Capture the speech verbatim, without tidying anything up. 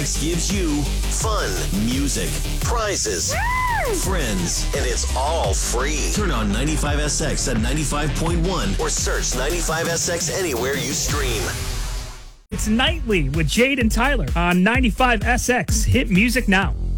S X gives you fun, music, prizes, friends, and it's all free. Turn on ninety-five S X at ninety-five point one or search ninety-five S X anywhere you stream. It's Nightly with Jade and Tyler on ninety-five S X. Hit music now.